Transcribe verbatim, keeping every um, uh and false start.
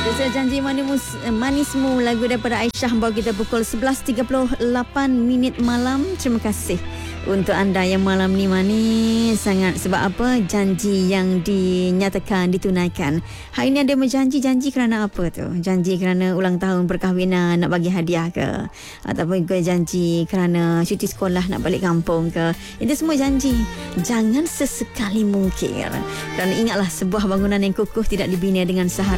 Saya janji manis, manismu lagu daripada Aisyah bawa kita pukul sebelas tiga puluh lapan minit malam. Terima kasih untuk anda yang malam ni manis sangat. Sebab apa? Janji yang dinyatakan, ditunaikan. Hari ni ada berjanji-janji kerana apa tu? Janji kerana ulang tahun perkahwinan nak bagi hadiah ke? Ataupun ke janji kerana cuti sekolah nak balik kampung ke? Itu semua janji. Jangan sesekali mungkir. Kerana ingatlah, sebuah bangunan yang kukuh tidak dibina dengan sehari.